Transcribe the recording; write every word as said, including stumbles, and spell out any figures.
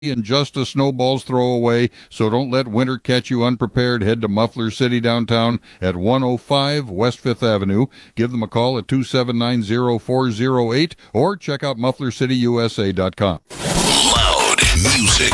and just a snowball's throw away, so don't let winter catch you unprepared. Head to Muffler City downtown at one oh five West fifth Avenue. Give them a call at two seven nine, oh four oh eight or check out muffler city u s a dot com. Loud music.